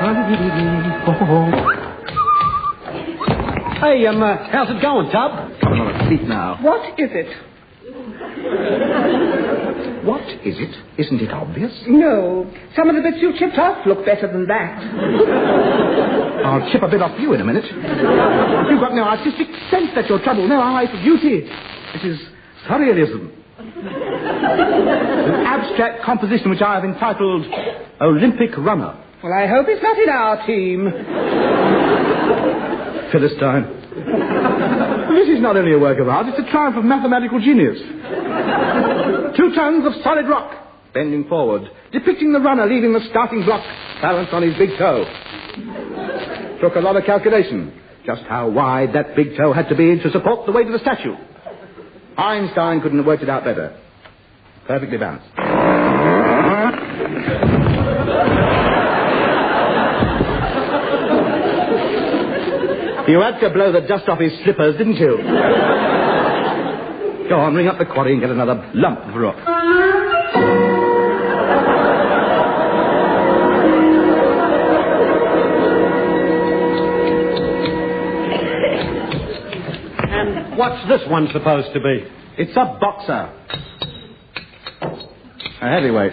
Hey, how's it going, Tub? Coming on a seat now. What is it? What is it? Isn't it obvious? No. Some of the bits you chipped off look better than that. I'll chip a bit off you in a minute. You've got no artistic sense, that's your trouble. No eye for beauty. This is surrealism. An abstract composition which I have entitled Olympic Runner. Well, I hope it's not in our team. Philistine. This is not only a work of art, it's a triumph of mathematical genius. 2 tons of solid rock, bending forward, depicting the runner leaving the starting block, balanced on his big toe. Took a lot of calculation, just how wide that big toe had to be to support the weight of the statue. Einstein couldn't have worked it out better. Perfectly balanced. You had to blow the dust off his slippers, didn't you? Go on, ring up the quarry and get another lump of rock. And what's this one supposed to be? It's a boxer. A heavyweight.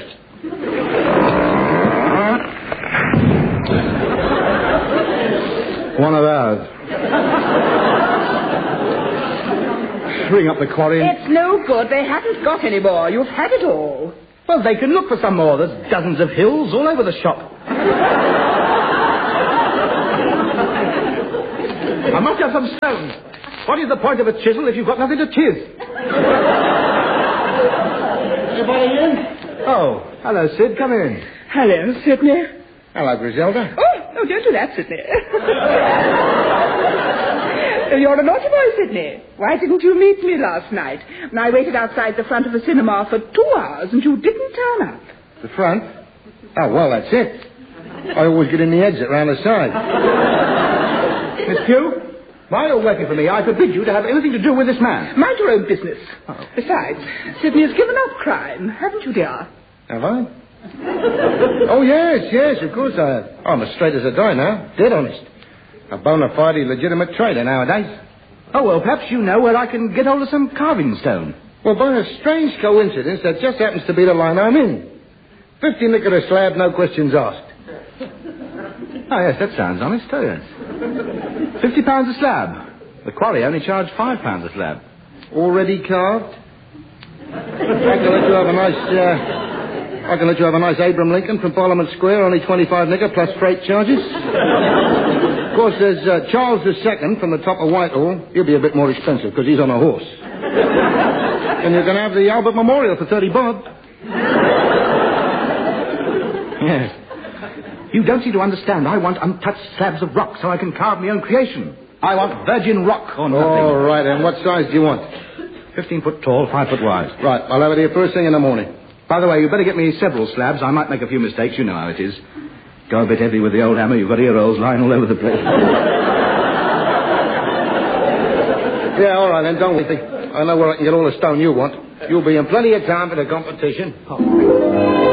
One of ours. Ring up the quarry and... It's no good. They haven't got any more. You've had it all. Well, they can look for some more. There's dozens of hills all over the shop. I must have some stones. What is the point of a chisel if you've got nothing to chiz? Anybody in? Oh, hello, Sid. Come in. Hello, Sidney. Hello, Griselda. Oh, no, don't do that, Sidney. You're a naughty boy, Sidney. Why didn't you meet me last night? I waited outside the front of the cinema for 2 hours and you didn't turn up. The front? Oh, well, that's it. I always get in the exit round the side. Miss Pugh, while you're working for me, I forbid you to have anything to do with this man. Mind your own business. Oh. Besides, Sidney has given up crime, haven't you, dear? Have I? Oh, yes, of course I have. I'm as straight as a die now. Dead honest. A bona fide legitimate trader nowadays. Oh, well, perhaps you know where I can get hold of some carving stone. Well, by a strange coincidence, that just happens to be the line I'm in. 50 nick at a slab, no questions asked. Oh, yes, that sounds honest, oh, yes. £50 a slab. The quarry only charged £5 a slab. Already carved? I can let you have a nice Abraham Lincoln from Parliament Square, only 25 nigger plus freight charges. Of course, there's Charles II from the top of Whitehall. He'll be a bit more expensive because he's on a horse. And you can have the Albert Memorial for 30 bob. Yes. You don't seem to understand. I want untouched slabs of rock so I can carve my own creation. I want virgin rock or nothing. All right, and what size do you want? 15 foot tall, 5 foot wide. Right, I'll have it here first thing in the morning. By the way, you better get me several slabs. I might make a few mistakes. You know how it is. Go a bit heavy with the old hammer. You've got ear rolls lying all over the place. Yeah, all right, then, don't worry. I know where I can get all the stone you want. You'll be in plenty of time for the competition. Oh.